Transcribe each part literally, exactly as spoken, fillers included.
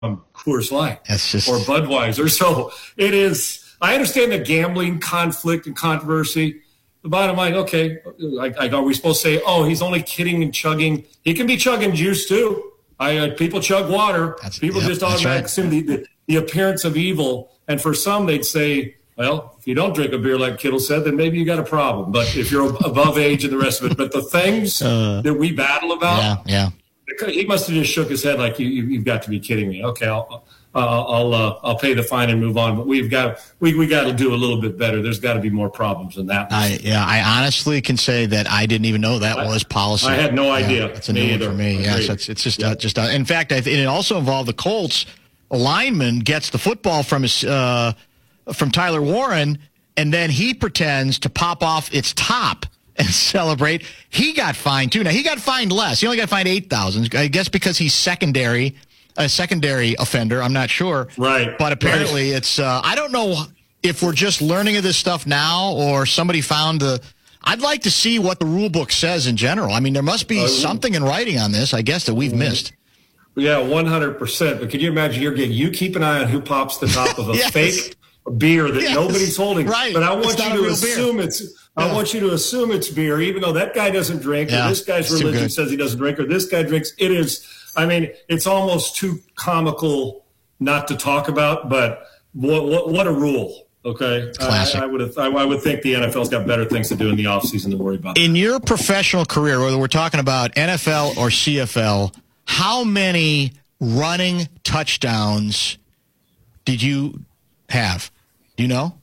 Coors Light just... or Budweiser. So it is, I understand the gambling conflict and controversy. The bottom line, okay, like, like are we supposed to say, oh, he's only kidding and chugging? He can be chugging juice too. I uh, people chug water. That's, people yep, just automatically right. assume the, the, the appearance of evil. And for some, they'd say, well, if you don't drink a beer like Kittle said, then maybe you got a problem. But if you're above age and the rest of it, but the things uh, that we battle about, yeah, yeah. he must have just shook his head like, you, you, you've got to be kidding me. Okay, I'll uh, I'll uh, I'll pay the fine and move on. But we've got we we got to do a little bit better. There's got to be more problems than that. I yeah, I honestly can say that I didn't even know that I, was policy. I had no idea. Yeah, it's a new one for me. Yes, it's, it's just yeah. uh, just. Uh, in fact, I, it also involved the Colts. A lineman gets the football from his uh, from Tyler Warren, and then he pretends to pop off its top and celebrate. He got fined too. Now he got fined less. He only got fined eight thousand. I guess because he's secondary, a secondary offender. I'm not sure. Right. But apparently right. it's. Uh, I don't know if we're just learning of this stuff now, or somebody found the. I'd like to see what the rule book says in general. I mean, there must be uh, something in writing on this, I guess, that we've missed. Yeah, one hundred percent. But can you imagine your game? You keep an eye on who pops the top of a yes. fake beer that yes. nobody's holding. Right. But I want it's you to assume beer. it's. Yeah. I want you to assume it's beer, even though that guy doesn't drink, yeah. or this guy's it's religion says he doesn't drink, or this guy drinks. It is. I mean, it's almost too comical not to talk about. But what what, what a rule. Okay, Classic. I, I would have. I, I would think the N F L's got better things to do in the offseason than worry about. In your professional career, whether we're talking about N F L or C F L, how many running touchdowns did you have? Do you know?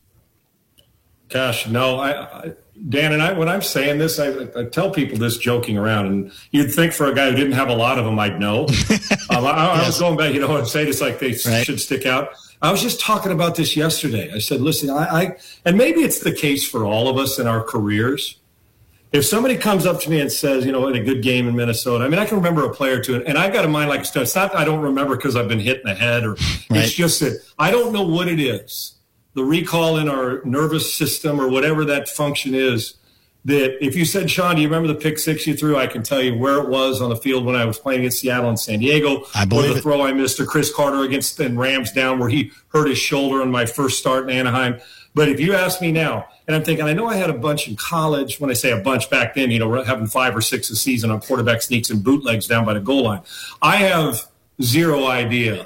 Gosh, no. I, I Dan and I, when I'm saying this, I, I tell people this joking around, and you'd think for a guy who didn't have a lot of them, I'd know. um, I, I yes. was going back, you know, and say this like they right. should stick out. I was just talking about this yesterday. I said, listen, I, I, and maybe it's the case for all of us in our careers. If somebody comes up to me and says, you know, in a good game in Minnesota, I mean, I can remember a play or two, and I've got a mind like it's not I don't remember because I've been hit in the head, or right. it's just that I don't know what it is, the recall in our nervous system or whatever that function is, that if you said, Sean, do you remember the pick six you threw? I can tell you where it was on the field when I was playing against Seattle and San Diego, I believe or the it. throw I missed to Chris Carter against the Rams down where he hurt his shoulder on my first start in Anaheim. But if you ask me now, and I'm thinking, I know I had a bunch in college. When I say a bunch back then, you know, having five or six a season on quarterback sneaks and bootlegs down by the goal line. I have zero idea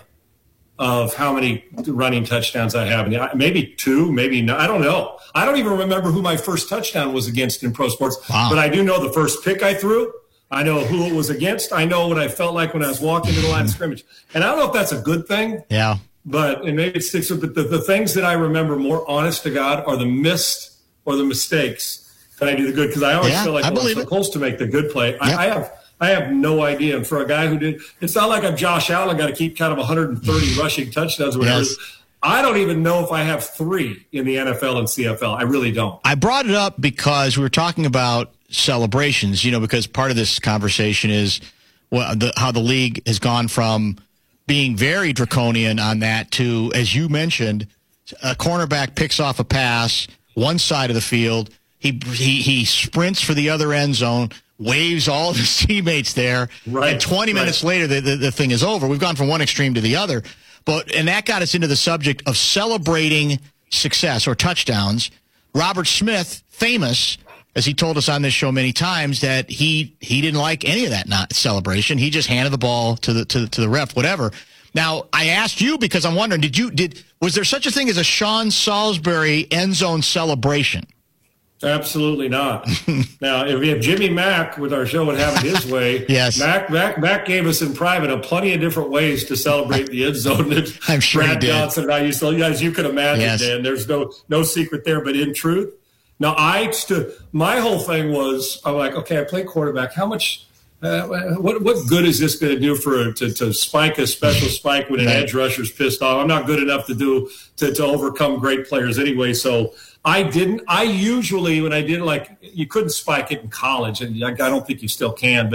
of how many running touchdowns I have. Maybe two, maybe not. I don't know. I don't even remember who my first touchdown was against in pro sports. Wow. But I do know the first pick I threw. I know who it was against. I know what I felt like when I was walking to the line of scrimmage. And I don't know if that's a good thing. Yeah. But and maybe it sticks with but the, the things that I remember more honest to God are the missed or the mistakes that I do the good, because I always yeah, feel like I'm well, supposed to make the good play. Yep. I, I have I have no idea. And for a guy who did, it's not like I'm Josh Allen, got to keep kind of one hundred thirty rushing touchdowns or whatever. Yes. I don't even know if I have three in the N F L and C F L. I really don't. I brought it up because we were talking about celebrations, you know, because part of this conversation is well, the, how the league has gone from being very draconian on that to, as you mentioned, a cornerback picks off a pass, one side of the field, he he he sprints for the other end zone, waves all of his teammates there, right, and twenty right. minutes later the, the, the thing is over. We've gone from one extreme to the other. But and that got us into the subject of celebrating success or touchdowns. Robert Smith, famous, as he told us on this show many times, that he he didn't like any of that not celebration. He just handed the ball to the to, to the ref, whatever. Now, I asked you because I'm wondering, did you did was there such a thing as a Sean Salisbury end zone celebration? Absolutely not. Now, if we have Jimmy Mack with our show would have it his way, yes. Mack, Mack, Mack gave us in private a plenty of different ways to celebrate the end zone. I'm sure Brad he did. Johnson and I used to, as you can imagine, yes. Dan, there's no no secret there. But in truth, now I stood. My whole thing was, I'm like, okay, I play quarterback. How much? Uh, what what good is this going to do for to, to spike a special spike when an right. edge rusher's pissed off? I'm not good enough to do to, to overcome great players anyway. So I didn't. I usually when I did like you couldn't spike it in college, and I, I don't think you still can. But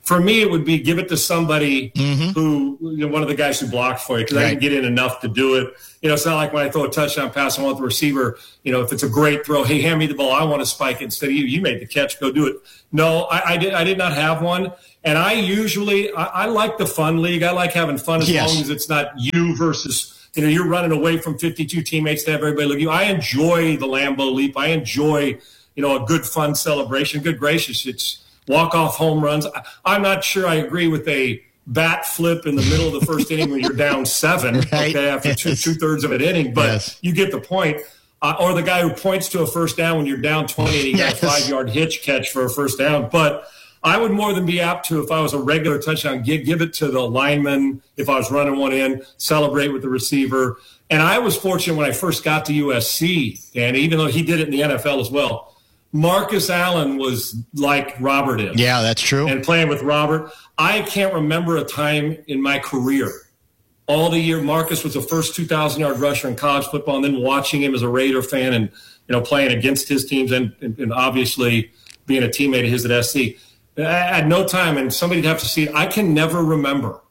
For me, it would be give it to somebody Mm-hmm. who, you know, one of the guys who blocked for you, because I Right. didn't get in enough to do it. You know, it's not like when I throw a touchdown pass, I want the receiver, you know, if it's a great throw, hey, hand me the ball, I want to spike it instead of you. You made the catch, go do it. No, I, I did I did not have one. And I usually, I, I like the fun league. I like having fun as Yes. long as it's not you versus, you know, you're running away from fifty-two teammates to have everybody look at you. I enjoy the Lambeau Leap. I enjoy, you know, a good fun celebration. Good gracious, it's walk-off home runs. I, I'm not sure I agree with a bat flip in the middle of the first inning when you're down seven, Right. okay, after two, Yes. two-thirds of an inning, but Yes. you get the point. Uh, or the guy who points to a first down when you're down twenty and he Yes. got a five-yard hitch catch for a first down. But I would more than be apt to, if I was a regular touchdown, give, give it to the lineman if I was running one in, celebrate with the receiver. And I was fortunate when I first got to U S C, and even though he did it in the N F L as well, Marcus Allen was like Robert is. Yeah, that's true. And playing with Robert, I can't remember a time in my career, all the year, Marcus was the first two thousand yard rusher in college football, and then watching him as a Raider fan and, you know, playing against his teams and, and, and obviously being a teammate of his at S C. At no time, and somebody'd have to see it, I can never remember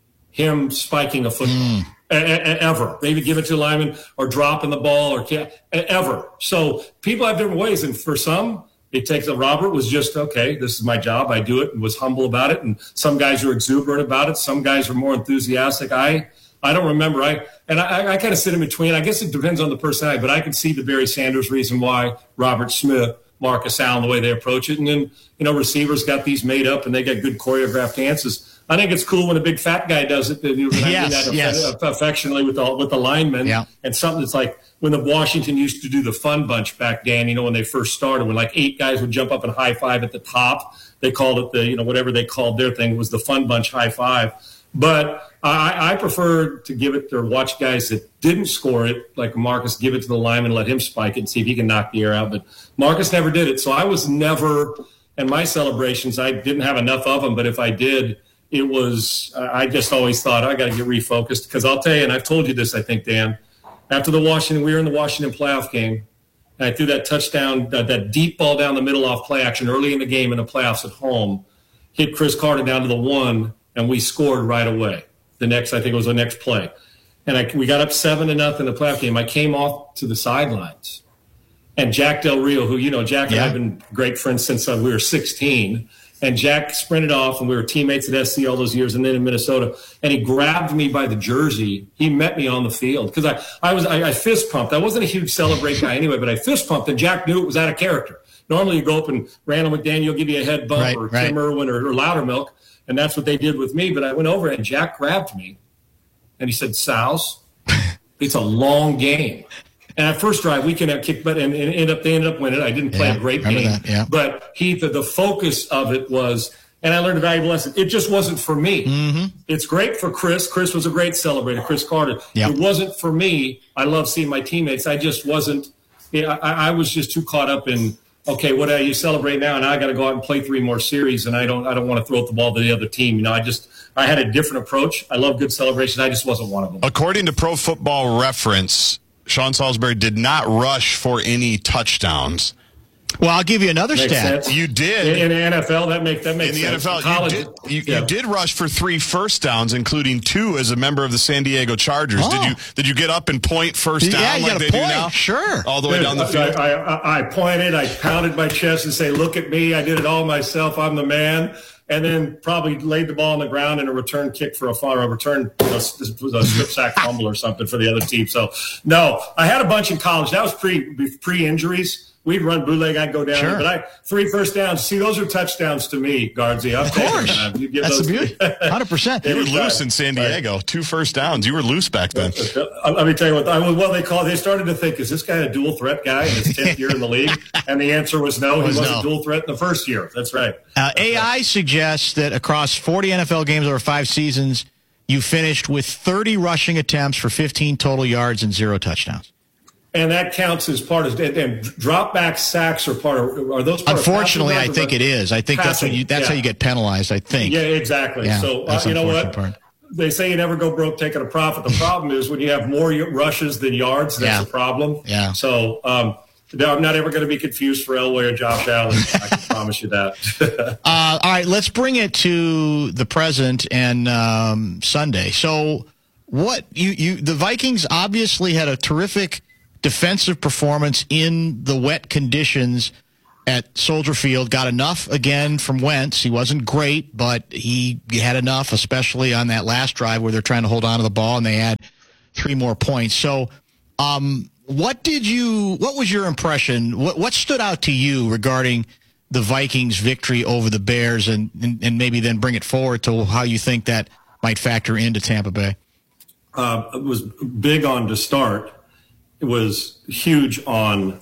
him spiking a football. Mm. Ever. Maybe give it to a lineman or dropping the ball or ever. So people have different ways. And for some, it takes a Robert was just, okay, this is my job. I do it, and was humble about it. And some guys are exuberant about it. Some guys are more enthusiastic. I I don't remember. I And I, I kind of sit in between. I guess it depends on the personality, but I can see the Barry Sanders reason why Robert Smith, Marcus Allen, the way they approach it. And then, you know, receivers got these made up and they got good choreographed dances. I think it's cool when a big fat guy does it. You know, yes, that yes. affectionately with the with the linemen, yeah. And something that's like when the Washington used to do the fun bunch back then. You know, when they first started, when like eight guys would jump up and high five at the top. They called it the, you know, whatever they called their thing was the fun bunch high five. But I, I prefer to give it or watch guys that didn't score it, like Marcus, give it to the lineman, let him spike it and see if he can knock the air out. But Marcus never did it, so I was never. And my celebrations, I didn't have enough of them. But if I did, it was, I just always thought, I got to get refocused. Because I'll tell you, and I've told you this, I think, Dan, after the Washington, we were in the Washington playoff game, and I threw that touchdown, that, that deep ball down the middle off play action early in the game in the playoffs at home, hit Chris Carter down to the one, and we scored right away. The next, I think it was the next play. And I, we got up seven to nothing in the playoff game. I came off to the sidelines. And Jack Del Rio, who, you know, Jack yeah. and I have been great friends since uh, we were sixteen. And Jack sprinted off, and we were teammates at S C all those years, and then in Minnesota. And he grabbed me by the jersey. He met me on the field because I, I was I, I fist pumped. I wasn't a huge celebrate guy anyway, but I fist pumped, and Jack knew it was out of character. Normally, you go up and Randall McDaniel will give you a head bump, right, or right. Tim Irwin, or, or Loudermilk, and that's what they did with me. But I went over, and Jack grabbed me, and he said, "Sows, it's a long game." And at first drive, we can have kick, but and, and end up they ended up winning. I didn't play yeah, a great game, that, yeah. but he the, the focus of it was, and I learned a valuable lesson. It just wasn't for me. Mm-hmm. It's great for Chris. Chris was a great celebrator. Chris Carter. Yep. It wasn't for me. I love seeing my teammates. I just wasn't. You know, I, I was just too caught up in, okay, what are you celebrate now? And I got to go out and play three more series, and I don't. I don't want to throw the ball to the other team. You know, I just. I had a different approach. I love good celebration. I just wasn't one of them. According to Pro Football Reference, Sean Salisbury did not rush for any touchdowns. Well, I'll give you another Makes stat. sense. You did. In, in the N F L, that makes that makes In the sense. N F L, College, you did, you, yeah. you did rush for three first downs, including two as a member of the San Diego Chargers. Oh. Did you did you get up and point first down Yeah, you like got a they point. do now? Sure. All the way Dude, down the I, field? I, I, I pointed, I pounded my chest and say, look at me, I did it all myself, I'm the man. And then probably laid the ball on the ground in a return kick for a far a return, you know, this was a strip sack fumble or something for the other team. So, no, I had a bunch in college. That was pre pre injuries. We'd run bootleg, I'd go down. Sure. But I three first downs. See, those are touchdowns to me, Guardsy. Of course. You give That's those the beauty. one hundred percent. You were Anytime. loose in San Diego. Two first downs. You were loose back then. Let me tell you what. I, well, they called. They started to think, is this guy a dual threat guy in his tenth year in the league? And the answer was no. He Was wasn't no. a dual threat in the first year. That's right. Uh, A I suggests that across forty N F L games over five seasons, you finished with thirty rushing attempts for fifteen total yards and zero touchdowns. And that counts as part of and, and drop back sacks are part of are those part Unfortunately, of I think it is. I think that's what you, that's yeah. how you get penalized. I think. Yeah, exactly. Yeah, so uh, that's you know what? unfortunate part. They say you never go broke taking a profit. The problem is when you have more rushes than yards, that's Yeah. a problem. Yeah. So um, no, I'm not ever going to be confused for Elway or Josh Allen. I can promise you that. uh, all right, let's bring it to the present and um, Sunday. So, what you you the Vikings obviously had a terrific defensive performance in the wet conditions at Soldier Field. Got enough again from Wentz. He wasn't great, but he had enough, especially on that last drive where they're trying to hold on to the ball and they had three more points. So, um, what did you? What was your impression? What what stood out to you regarding the Vikings' victory over the Bears, and, and and maybe then bring it forward to how you think that might factor into Tampa Bay? Uh, it was big on to start. It was huge on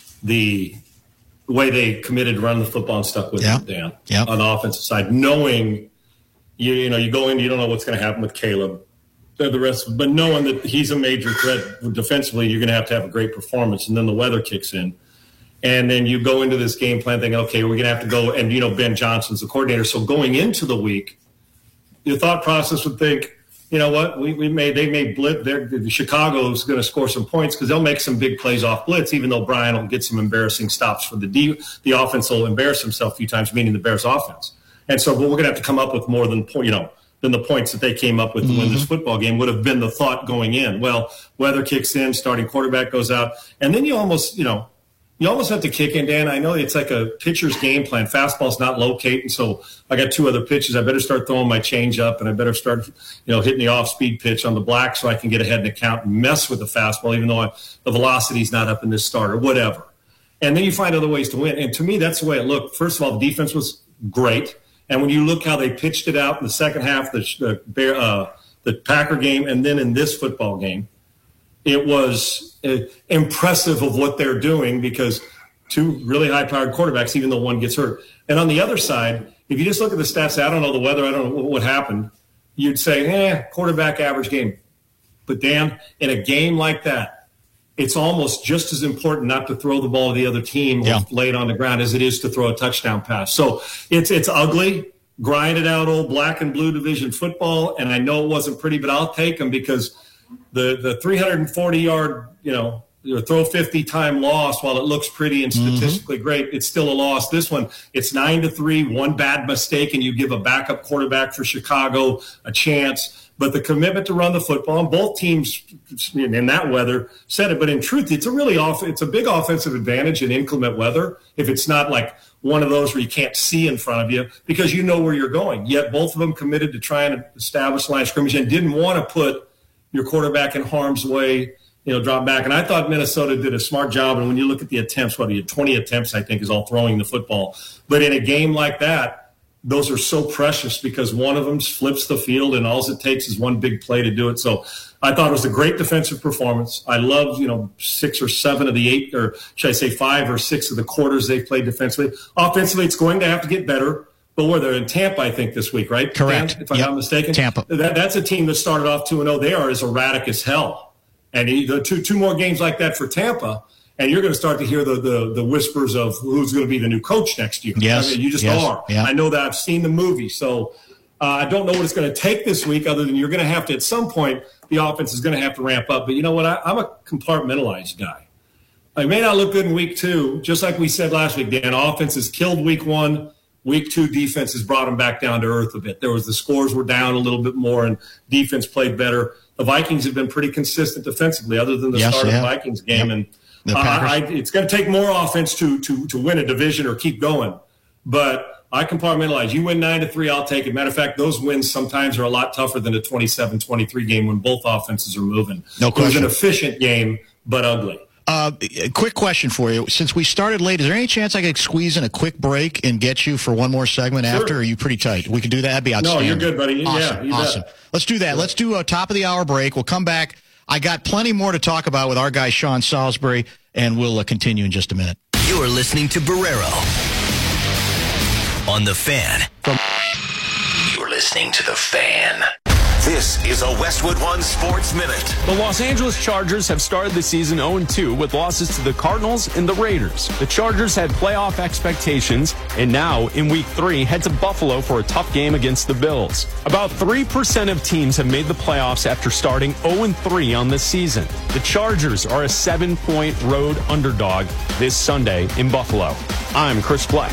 the way they committed to run the football and stuck with yeah. it, Dan, yeah. on the offensive side, knowing you you know you go in, you don't know what's going to happen with Caleb, the rest, but knowing that he's a major threat defensively, you're going to have to have a great performance, and then the weather kicks in, and then you go into this game plan thinking, okay, we're going to have to go, and you know Ben Johnson's the coordinator, so going into the week, your thought process would think, you know what? We, we made they made blitz. Chicago's going to score some points because they'll make some big plays off blitz. Even though Brian will get some embarrassing stops for the D, the offense will embarrass himself a few times, meaning the Bears' offense. And so, but we're going to have to come up with more than point, you know, than the points that they came up with to mm-hmm. win this football game. Would have been the thought going in. Well, weather kicks in, starting quarterback goes out, and then you almost, you know. You almost have to kick in, Dan. I know it's like a pitcher's game plan. Fastball's not locating, so I got two other pitches. I better start throwing my change up, and I better start, you know, hitting the off-speed pitch on the black so I can get ahead in the count and mess with the fastball, even though I, the velocity's not up in this start or whatever. And then you find other ways to win. And to me, that's the way it looked. First of all, the defense was great, and when you look how they pitched it out in the second half, the the, Bear, uh, the Packer game, and then in this football game, it was uh, impressive of what they're doing because two really high-powered quarterbacks, even though one gets hurt. And on the other side, if you just look at the stats, I don't know the weather, I don't know what happened, you'd say, eh, quarterback average game. But, Dan, in a game like that, it's almost just as important not to throw the ball to the other team yeah. or lay it on the ground as it is to throw a touchdown pass. So it's it's ugly, grinded out old black and blue division football, and I know it wasn't pretty, but I'll take them because – The the three hundred forty yard, you know, throw fifty time loss, while it looks pretty and statistically mm-hmm. great, it's still a loss. This one, it's nine to three, one bad mistake, and you give a backup quarterback for Chicago a chance. But the commitment to run the football, and both teams in that weather said it. But in truth, it's a really off, it's a big offensive advantage in inclement weather. If it's not like one of those where you can't see in front of you because you know where you're going. Yet both of them committed to trying to establish the line of scrimmage and didn't want to put your quarterback in harm's way, you know, drop back. And I thought Minnesota did a smart job. And when you look at the attempts, what he had twenty attempts, I think, is all throwing the football. But in a game like that, those are so precious because one of them flips the field and all it takes is one big play to do it. So I thought it was a great defensive performance. I loved, you know, six or seven of the eight, or should I say five or six of the quarters they've played defensively. Offensively, it's going to have to get better. But where they're in Tampa, I think, this week, right? Correct. Dan, if I'm yep. not mistaken. Tampa. That, that's a team that started off two and oh. They are as erratic as hell. And he, the two two more games like that for Tampa, and you're going to start to hear the the, the whispers of who's going to be the new coach next year. Yes. I mean, you just yes. are. Yeah. I know that. I've seen the movie. So uh, I don't know what it's going to take this week other than you're going to have to, at some point, the offense is going to have to ramp up. But you know what? I, I'm a compartmentalized guy. I may not look good in week two, just like we said last week, Dan. Offense has killed week one. Week two defense has brought them back down to earth a bit. There was the scores were down a little bit more, and defense played better. The Vikings have been pretty consistent defensively, other than the yes, start yeah. of the Vikings game. Yep. And uh, I, it's going to take more offense to to to win a division or keep going. But I compartmentalize. You win nine to three, I'll take it. Matter of fact, those wins sometimes are a lot tougher than a twenty-seven twenty-three game when both offenses are moving. No question. It was an efficient game, but ugly. Uh, a quick question for you. Since we started late, is there any chance I could squeeze in a quick break and get you for one more segment sure. after? Or are you pretty tight? We can do that. That'd be outstanding. No, you're good, buddy. Awesome. Yeah, awesome. Bet. Let's do that. Let's do a top of the hour break. We'll come back. I got plenty more to talk about with our guy, Sean Salisbury, and we'll uh, continue in just a minute. You're listening to Barrero on The Fan. From- you're listening to The Fan. This is a Westwood One Sports Minute. The Los Angeles Chargers have started the season oh and two with losses to the Cardinals and the Raiders. The Chargers had playoff expectations and now, in week three, head to Buffalo for a tough game against the Bills. About three percent of teams have made the playoffs after starting oh and three on this season. The Chargers are a seven-point road underdog this Sunday in Buffalo. I'm Chris Fleck.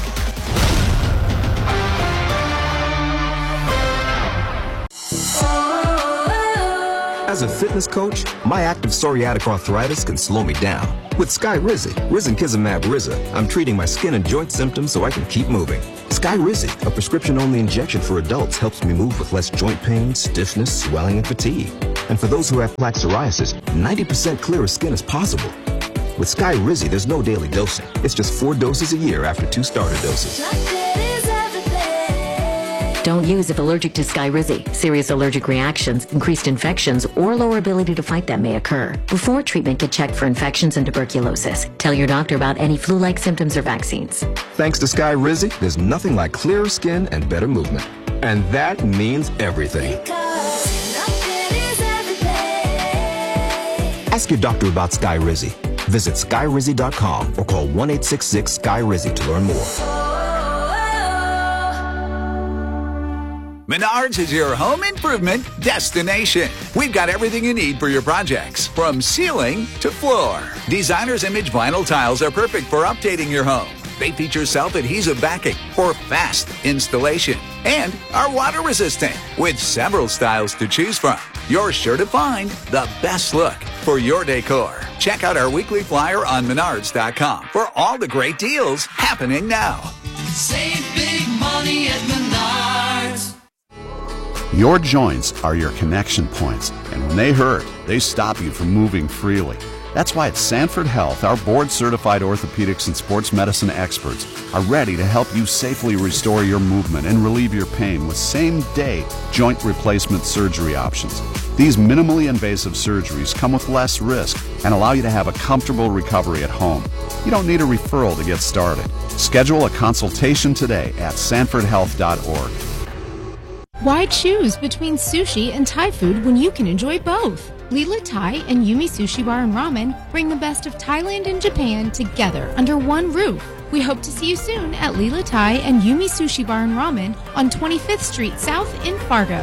As a fitness coach, my active psoriatic arthritis can slow me down. With Skyrizi, Risankizumab Riza, I'm treating my skin and joint symptoms so I can keep moving. Skyrizi, a prescription-only injection for adults, helps me move with less joint pain, stiffness, swelling, and fatigue. And for those who have plaque psoriasis, ninety percent clearer skin is possible. With Skyrizi, there's no daily dosing. It's just four doses a year after two starter doses. Don't use if allergic to Skyrizi. Serious allergic reactions, increased infections, or lower ability to fight them may occur. Before treatment, get checked for infections and tuberculosis. Tell your doctor about any flu-like symptoms or vaccines. Thanks to Skyrizi, there's nothing like clearer skin and better movement. And that means everything. Ask your doctor about Skyrizi. Visit Skyrizi dot com or call one eight six six Sky Rizi to learn more. Menards is your home improvement destination. We've got everything you need for your projects, from ceiling to floor. Designer's Image vinyl tiles are perfect for updating your home. They feature self-adhesive backing for fast installation and are water resistant with several styles to choose from. You're sure to find the best look for your decor. Check out our weekly flyer on Menards dot com for all the great deals happening now. Save big money at Menards. Your joints are your connection points, and when they hurt, they stop you from moving freely. That's why at Sanford Health, our board-certified orthopedics and sports medicine experts are ready to help you safely restore your movement and relieve your pain with same-day joint replacement surgery options. These minimally invasive surgeries come with less risk and allow you to have a comfortable recovery at home. You don't need a referral to get started. Schedule a consultation today at sanford health dot org. Why choose between sushi and Thai food when you can enjoy both? Lila Thai and Yumi Sushi Bar and Ramen bring the best of Thailand and Japan together under one roof. We hope to see you soon at Lila Thai and Yumi Sushi Bar and Ramen on twenty-fifth Street South in Fargo.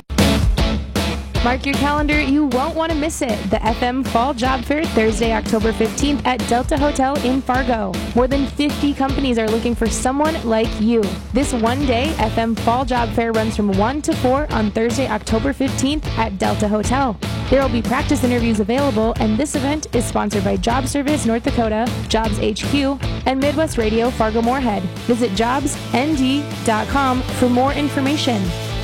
Mark your calendar, you won't want to miss it. The F M Fall Job Fair, Thursday, October fifteenth at Delta Hotel in Fargo. More than fifty companies are looking for someone like you. This one-day F M Fall Job Fair runs from one to four on Thursday, October fifteenth at Delta Hotel. There will be practice interviews available, and this event is sponsored by Job Service North Dakota, Jobs H Q, and Midwest Radio Fargo-Moorhead. Visit jobs n d dot com for more information.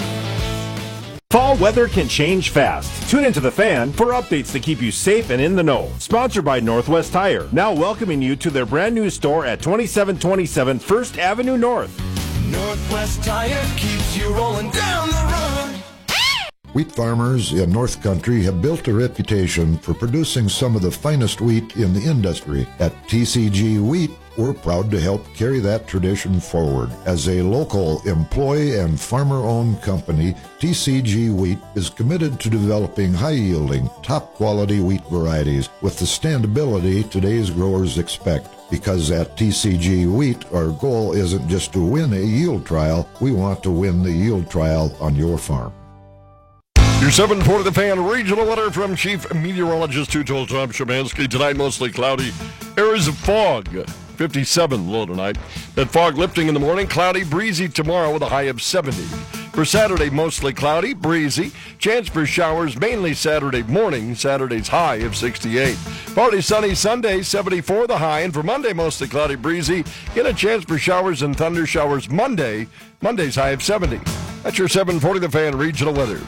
Fall weather can change fast. Tune into The Fan for updates to keep you safe and in the know. Sponsored by Northwest Tire, now welcoming you to their brand new store at twenty-seven twenty-seven First Avenue North. Northwest Tire keeps you rolling down the road. Wheat farmers in North Country have built a reputation for producing some of the finest wheat in the industry. At T C G Wheat, we're proud to help carry that tradition forward. As a local employee and farmer-owned company, T C G Wheat is committed to developing high-yielding, top-quality wheat varieties with the standability today's growers expect. Because at T C G Wheat, our goal isn't just to win a yield trial, we want to win the yield trial on your farm. Your seven forty The Fan regional weather from Chief Meteorologist Tutul Tom Szymanski. Tonight, mostly cloudy. Areas of fog. fifty-seven low tonight. That fog lifting in the morning. Cloudy, breezy tomorrow with a high of seventy. For Saturday, mostly cloudy, breezy. Chance for showers mainly Saturday morning. Saturday's high of sixty-eight. Partly sunny Sunday, seventy-four the high. And for Monday, mostly cloudy, breezy. Get a chance for showers and thunder showers Monday. Monday's high of seventy. That's your seven forty The Fan regional weather.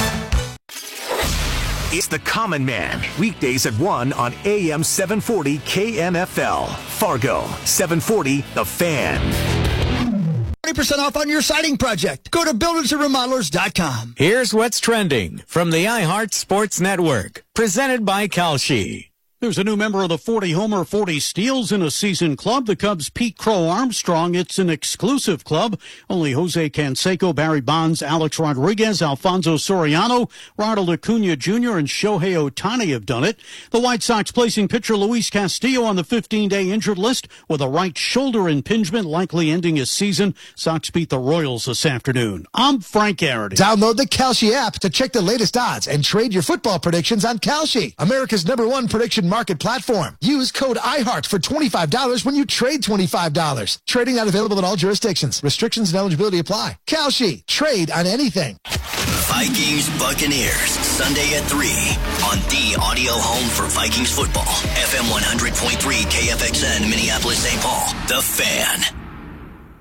It's The Common Man, weekdays at one on A M seven forty K M F L. Fargo, seven forty The Fan. twenty percent off on your siding project. Go to builders and remodelers dot com. Here's what's trending from the iHeart Sports Network, presented by Kalshi. There's a new member of the forty homer, forty steals in a season club, the Cubs' Pete Crow Armstrong. It's an exclusive club. Only Jose Canseco, Barry Bonds, Alex Rodriguez, Alfonso Soriano, Ronald Acuna Junior, and Shohei Ohtani have done it. The White Sox placing pitcher Luis Castillo on the fifteen-day injured list with a right shoulder impingement, likely ending his season. Sox beat the Royals this afternoon. I'm Frank Arity. Download the Kalshi app to check the latest odds and trade your football predictions on Kalshi, America's number one prediction market platform. Use code iHeart for twenty-five dollars when you trade twenty-five dollars. Trading not available in all jurisdictions. Restrictions and eligibility apply. Kalshi. Trade on anything. Vikings Buccaneers, Sunday at three on the audio home for Vikings football. F M one hundred point three K F X N, Minneapolis, Saint Paul. The Fan.